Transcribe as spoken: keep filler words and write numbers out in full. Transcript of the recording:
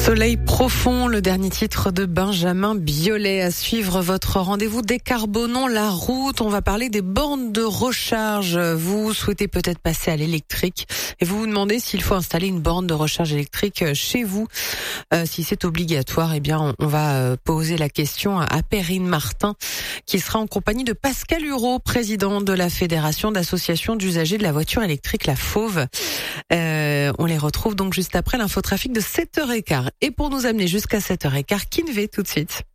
Soleil profond, le dernier titre de Benjamin Biolay. À suivre votre rendez-vous Décarbonons la route. On va parler des bornes de recharge. Vous souhaitez peut-être passer à l'électrique et vous vous demandez s'il faut installer une borne de recharge électrique chez vous. Euh, si c'est obligatoire, eh bien, on, on va poser la question à Perrine Martin, qui sera en compagnie de Pascal Hureau, président de la Fédération d'associations d'usagers de la voiture électrique, la Fauve. Euh, on les retrouve donc juste après l'infotrafic de sept heures quinze. Et pour nous amener jusqu'à sept heures quinze, Kinvé tout de suite.